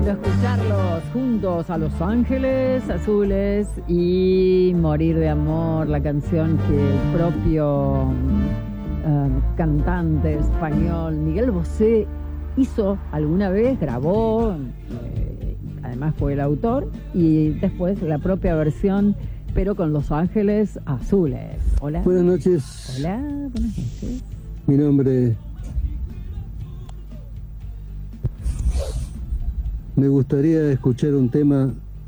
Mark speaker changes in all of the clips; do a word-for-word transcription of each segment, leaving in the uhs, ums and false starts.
Speaker 1: lindo escucharlos juntos a Los Ángeles Azules y Morir de Amor, la canción que el propio uh, cantante español Miguel Bosé hizo alguna vez, grabó, eh, además fue el autor, y después la propia versión, pero con Los Ángeles Azules. Hola.
Speaker 2: Buenas noches.
Speaker 1: Hola, buenas noches.
Speaker 2: Mi nombre... Me gustaría escuchar un tema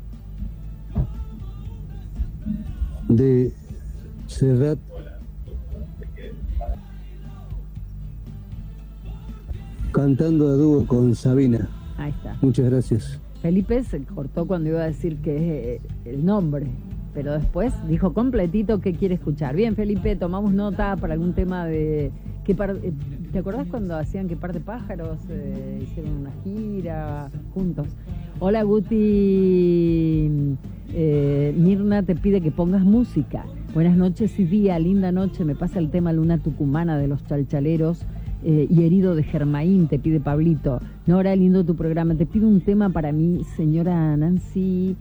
Speaker 2: de Serrat cantando a dúo con Sabina.
Speaker 1: Ahí está.
Speaker 2: Muchas gracias.
Speaker 1: Felipe se cortó cuando iba a decir que es el nombre, pero después dijo completito qué quiere escuchar. Bien, Felipe, tomamos nota para algún tema de... ¿Qué par... ¿Te acordás cuando hacían que Par de Pájaros eh, hicieron una gira juntos? Hola, Guti. Eh, Mirna te pide que pongas música. Buenas noches y día, linda noche. Me pasa el tema Luna Tucumana de los Chalchaleros eh, y Herido de Germaín, te pide Pablito. Nora, lindo tu programa. Te pido un tema para mí, señora Nancy,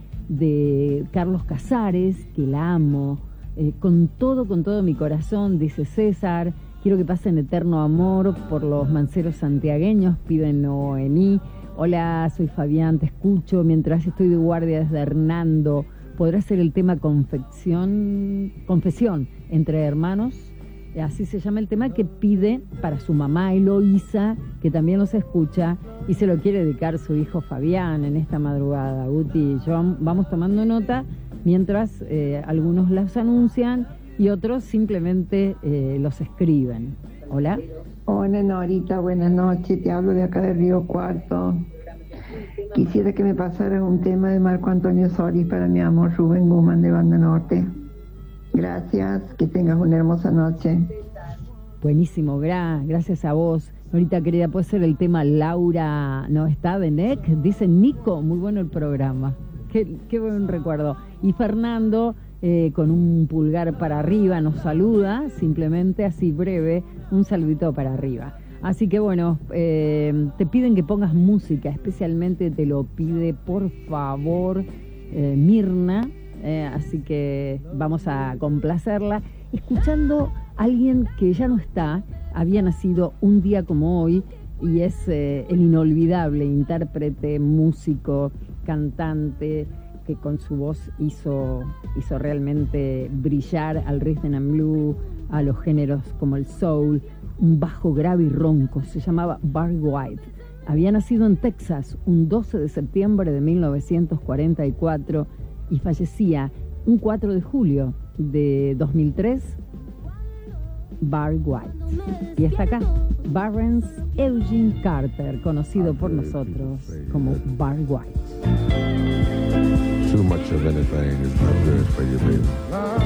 Speaker 1: de Carlos Casares, que la amo. Eh, con todo, con todo mi corazón, dice César. Quiero que pasen eterno amor por los manceros santiagueños, pide Noemí. Hola, soy Fabián, te escucho mientras estoy de guardia desde Hernando. ¿Podrá ser el tema confección, confesión entre hermanos? Así se llama el tema que pide para su mamá Eloísa, que también los escucha, y se lo quiere dedicar su hijo Fabián en esta madrugada. Guti y yo vamos tomando nota mientras eh, algunos las anuncian y otros simplemente eh, los escriben. Hola.
Speaker 3: Hola, Norita, buenas noches. Te hablo de acá de Río Cuarto. Quisiera que me pasaras un tema de Marco Antonio Solís para mi amor Rubén Guzmán de Banda Norte. Gracias, que tengas una hermosa noche.
Speaker 1: Buenísimo, gra gracias a vos. Norita querida, puede ser el tema Laura no está de N E C. Dice Nico, muy bueno el programa. Qué, qué buen recuerdo. Y Fernando... Eh, con un pulgar para arriba nos saluda, simplemente así breve, un saludito para arriba. Así que bueno, eh, te piden que pongas música, especialmente te lo pide por favor eh, Mirna, eh, así que vamos a complacerla, escuchando a alguien que ya no está, había nacido un día como hoy, y es eh, el inolvidable intérprete, músico, cantante, que con su voz hizo, hizo realmente brillar al rhythm and blues, a los géneros como el soul, un bajo grave y ronco. Se llamaba Barry White. Había nacido en Texas un doce de septiembre de mil novecientos cuarenta y cuatro y fallecía un cuatro de julio de dos mil tres. Barry White. Y está acá, Barrens Eugene Carter, conocido por nosotros como Barry White.
Speaker 4: Too much of anything is not good for you, baby.